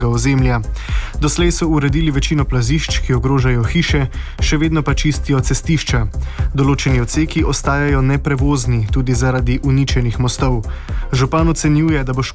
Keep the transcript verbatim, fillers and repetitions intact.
ozemlja. Doslej so uredili večino plazišč, ki ogrožajo hiše, še vedno pa čistijo cestišča. Določeni odseki ostajajo neprevozni, tudi zaradi uničenih mostov. Župan ocenjuje, da bo